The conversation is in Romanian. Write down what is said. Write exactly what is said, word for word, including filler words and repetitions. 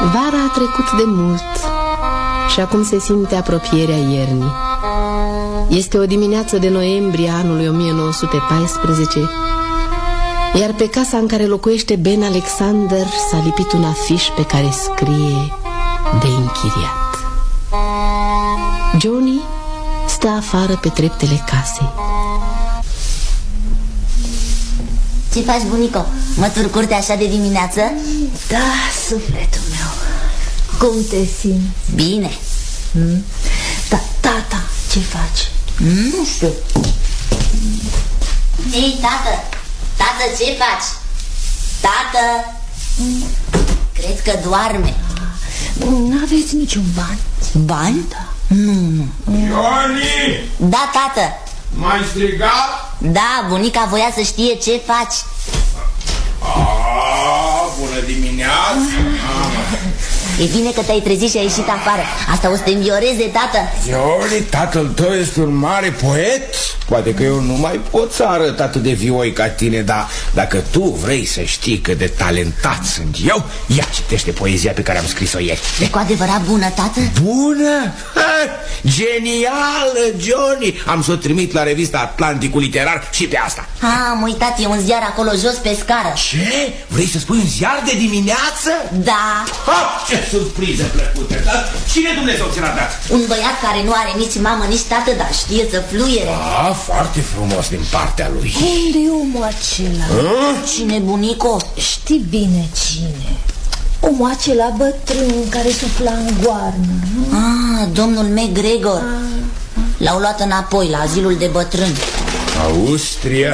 Vara a trecut de mult și acum se simte apropierea iernii. Este o dimineață de noiembrie anului o mie nouă sute paisprezece, iar pe casa în care locuiește Ben Alexander s-a lipit un afiș pe care scrie de închiriat. Johnny stă afară pe treptele casei. Ce faci, bunico? Mă turcurte așa de dimineață? Da, sufletul meu. Cum te simți? Bine. hmm? Da, tata, ce faci? Mm? Nu știu. Ei, tată, tată, ce faci? Tată, mm. Cred că doarme. N-aveți niciun bani? Bani? Da. Nu, nu. Johnny! Da, tată. M-ai strigat? Da, bunica voia să știe ce faci. Aaaa, bună dimineața! E bine că te-ai trezit și ai ieșit afară. Asta o să te învioreze, tată. Johnny, tatăl tău este un mare poet? Poate că eu nu mai pot să arăt atât de vioi ca tine, dar dacă tu vrei să știi cât de talentat sunt eu, ia citește poezia pe care am scris-o ieri. E cu adevărat bună, tată? Bună? Ha, genială, Johnny! Am să o trimit la revista Atlanticul Literar și pe asta. Ah, am uitat, e un ziar acolo jos pe scară. Ce? Vrei să spui un ziar de dimineață? Da. Ha, ce surpriză plăcută! Dar cine Dumnezeu ți l-a dat? Un băiat care nu are nici mamă, nici tată, dar știe să fluiere. Ah, foarte frumos din partea lui. Unde e omul acela? A? Cine, bunico? Știi bine cine. Omul acela bătrân care sufla în goarnă, nu? Ah, domnul McGregor. L-au luat înapoi la azilul de bătrâni. Austria.